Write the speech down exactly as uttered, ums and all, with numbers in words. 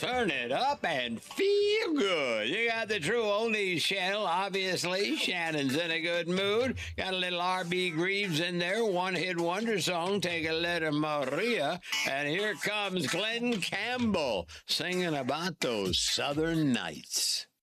Turn it up and feel good. You got the True Oldies channel, obviously. Shannon's in a good mood. Got a little R B. Greaves in there. One hit wonder song, Take a Letter Maria. And here comes Glenn Campbell singing about those southern nights.